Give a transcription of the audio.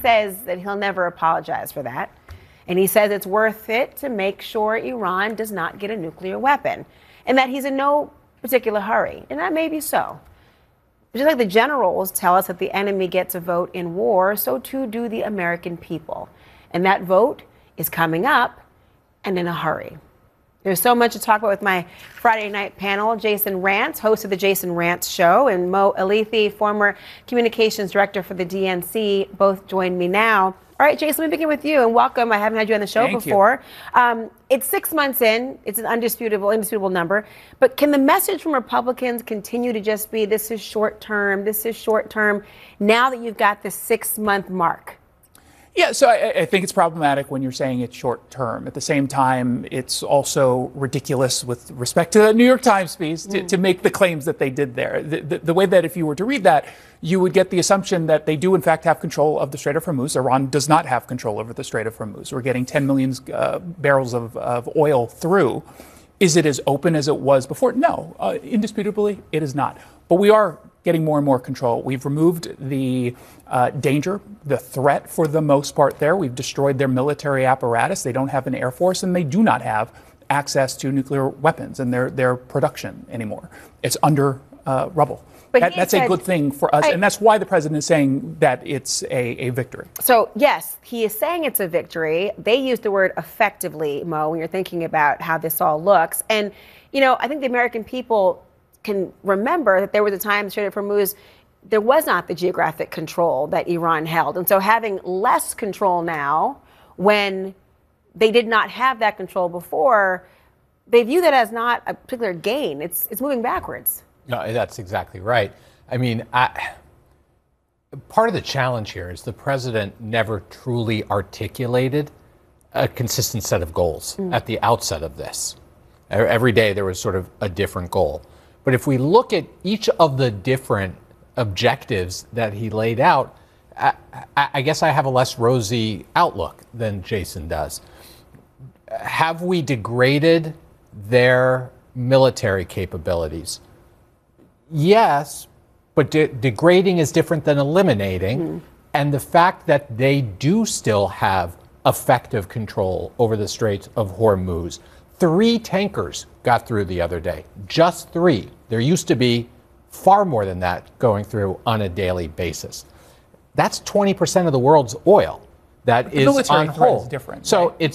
says that he'll never apologize for that. And he says it's worth it to make sure Iran does not get a nuclear weapon, and that he's in no particular hurry. And that may be so. But just like the generals tell us that the enemy gets a vote in war, so too do the American people. And that vote is coming up and in a hurry. There's so much to talk about with my Friday night panel. Jason Rantz, host of the Jason Rantz Show, and Mo Elleithee, former communications director for the DNC, both join me now. All right, Jason, let me begin with you, and welcome. I haven't had you on the show before. It's 6 months in. It's an indisputable number. But can the message from Republicans continue to just be, this is short term, now that you've got the 6 month mark? Yeah, so I think it's problematic when you're saying it's short term. At the same time, it's also ridiculous with respect to the New York Times piece to make the claims that they did there. The way that if you were to read that, you would get the assumption that they do, in fact, have control of the Strait of Hormuz. Iran does not have control over the Strait of Hormuz. We're getting 10 million barrels of oil through. Is it as open as it was before? No, indisputably, it is not. But we are getting more and more control. We've removed the danger, the threat for the most part there. We've destroyed their military apparatus. They don't have an air force, and they do not have access to nuclear weapons and their production anymore. It's under rubble. That's a good thing for us, and that's why the president is saying that it's a victory. So, yes, he is saying it's a victory. They use the word effectively, Mo, when you're thinking about how this all looks. And, you know, I think the American people can remember that there was a time in the Strait of Hormuz, there was not the geographic control that Iran held. And so having less control now, when they did not have that control before, they view that as not a particular gain. It's moving backwards. No, that's exactly right. I mean, part of the challenge here is the president never truly articulated a consistent set of goals at the outset of this. Every day there was sort of a different goal. But if we look at each of the different objectives that he laid out, I guess I have a less rosy outlook than Jason does. Have we degraded their military capabilities? Yes, but degrading is different than eliminating. And the fact that they do still have effective control over the Strait of Hormuz. 3 tankers got through the other day, just 3. There used to be far more than that going through on a daily basis. That's 20% of the world's oil that is on hold. Different, so right?